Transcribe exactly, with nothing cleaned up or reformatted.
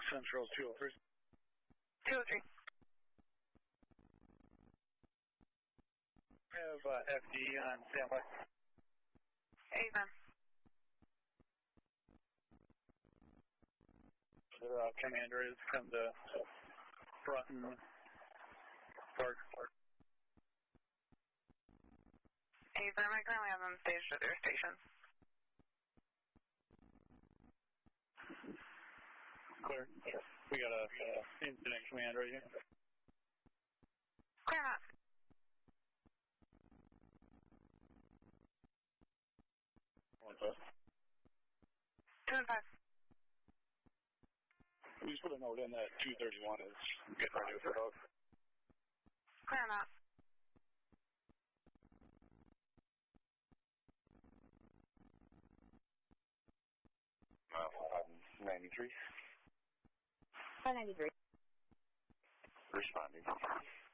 Central two oh three. two oh three. I have uh, F D on standby. Anytime. Their uh, commander has come to Broughton Park. Anytime. I currently have them staged at their station. Clear. We got a uh, incident command right here. Clear enough. One five. Two and five. We just put a note in that two thirty-one is getting ready for dog. Clear enough. Uh, ninety-three. five ninety-three. Responding.